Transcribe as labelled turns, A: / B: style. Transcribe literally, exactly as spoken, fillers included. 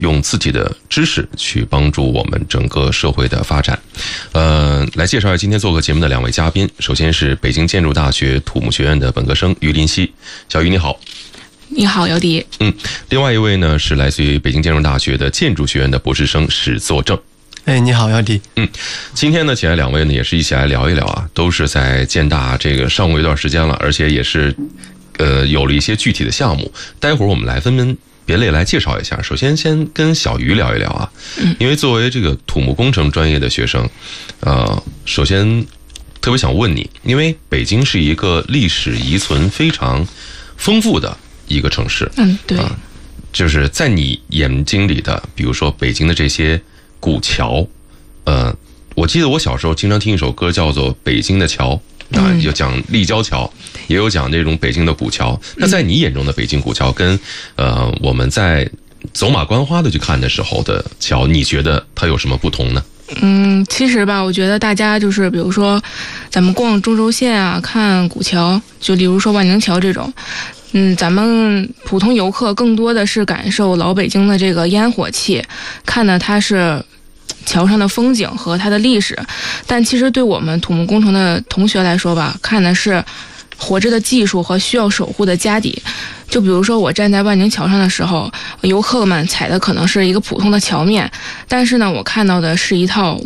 A: 用自己的知识去帮助我们整个社会的发展。呃，来介绍一下今天做客节目的两位嘉宾。首先是北京建筑大学土木学院的本科生于林希，小于你好。
B: 你好，姚迪。
A: 嗯，另外一位呢是来自于北京建筑大学的建筑学院的博士生史作正。
C: 哎，你好，姚迪。
A: 嗯，今天呢，请来两位呢，也是一起来聊一聊啊，都是在建大这个上过一段时间了，而且也是，呃，有了一些具体的项目。待会儿我们来分门别类来介绍一下。首先，先跟小于聊一聊啊，因为作为这个土木工程专业的学生，呃，首先特别想问你，因为北京是一个历史遗存非常丰富的一个城市，
B: 嗯，对，
A: 啊，就是在你眼睛里的，比如说北京的这些古桥，呃，我记得我小时候经常听一首歌叫做《北京的桥》，啊，有讲立交桥，也有讲这种北京的古桥。那在你眼中的北京古桥，跟呃我们在走马观花的去看的时候的桥，你觉得它有什么不同呢？
B: 嗯，其实吧，我觉得大家就是比如说，咱们逛中轴线啊，看古桥，就比如说万宁桥这种。嗯，咱们普通游客更多的是感受老北京的这个烟火气，看的它是桥上的风景和它的历史。但其实对我们土木工程的同学来说吧，看的是活着的技术和需要守护的家底。就比如说我站在万宁桥上的时候，游客们踩的可能是一个普通的桥面，但是呢，我看到的是一套